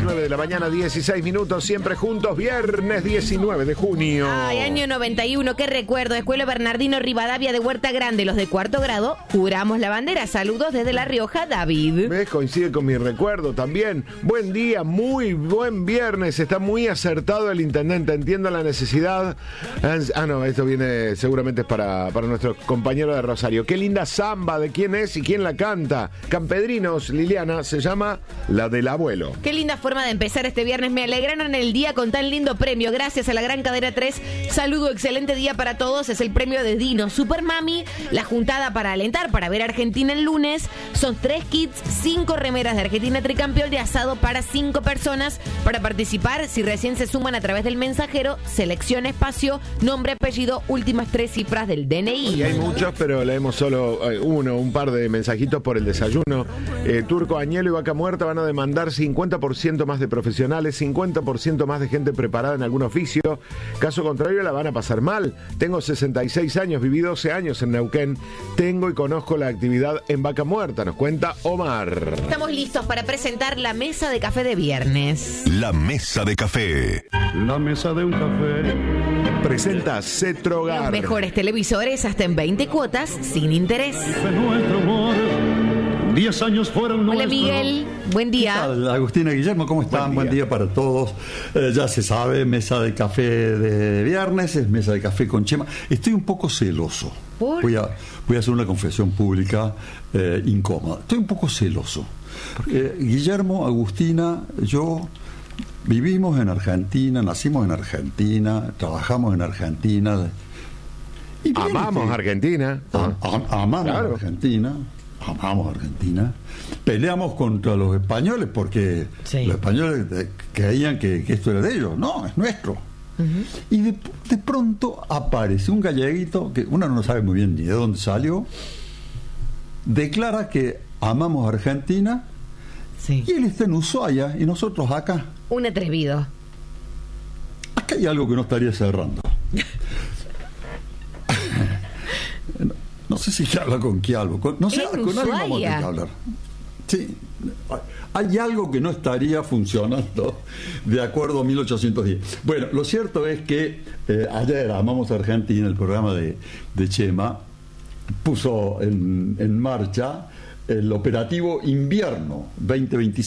9 de la mañana, 16 minutos, siempre juntos, viernes 19 de junio. Ay, año 91, qué recuerdo. Escuela Bernardino Rivadavia de Huerta Grande, los de cuarto grado, juramos la bandera. Saludos desde La Rioja, David. ¿Ves? Coincide con mi recuerdo también. Buen día, muy buen viernes. Está muy acertado el intendente. Entiendo la necesidad. No, esto viene, seguramente es para nuestro compañero de Rosario. Qué linda samba, ¿de quién es y quién la canta? Campedrinos, Liliana, se llama La del Abuelo. Qué linda forma de empezar este viernes. Me alegraron el día con tan lindo premio. Gracias a la Gran Cadena 3. Saludo, excelente día para todos. Es el premio de Dino Super Mami. La juntada para alentar, para ver a Argentina el lunes. Son 3 kits, 5 remeras de Argentina tricampeón de asado para 5 personas. Para participar, si recién se suman a través del mensajero, selecciona espacio, nombre, apellido, últimas 3 cifras del DNI. Y hay muchos, pero leemos solo un par de mensajitos por el desayuno. Turco, Añelo y Vaca Muerta van a demandar 50% más de profesionales, 50% más de gente preparada en algún oficio. Caso contrario, la van a pasar mal. Tengo 66 años, viví 12 años en Neuquén. Tengo y conozco la actividad en Vaca Muerta, nos cuenta Omar. Estamos listos para presentar la mesa de café de viernes. La mesa de café. La mesa de un café. Presenta Cetrogar. Los mejores televisores hasta en 20 cuotas sin interés. De nuestro amor, 10 años fueron Hola nuestros. Miguel, buen día. ¿Qué tal, Agustina, Guillermo? ¿Cómo están? Buen día para todos. Ya se sabe, mesa de café de viernes, es mesa de café con Chema. Estoy un poco celoso. ¿Por? Voy a hacer una confesión pública incómoda. Estoy un poco celoso. Guillermo, Agustina, yo vivimos en Argentina, nacimos en Argentina, trabajamos en Argentina. Y Amamos Argentina. Amamos Claro. Argentina. Amamos Argentina. Peleamos contra los españoles porque Sí. los españoles creían que esto era de ellos. No, es nuestro. Y de pronto aparece un galleguito que uno no sabe muy bien ni de dónde salió, declara que amamos Argentina, Sí. y él está en Ushuaia y nosotros acá. Un atrevido. Acá hay algo que no estaría cerrando. No sé si habla con Quialvo. No sé, En con alguien vamos a tener Ushuaia. que hablar. Sí. Hay algo que no estaría funcionando de acuerdo a 1810. Bueno, lo cierto es que ayer Amamos Argentina, el programa de Chema, puso en marcha el operativo Invierno 2026.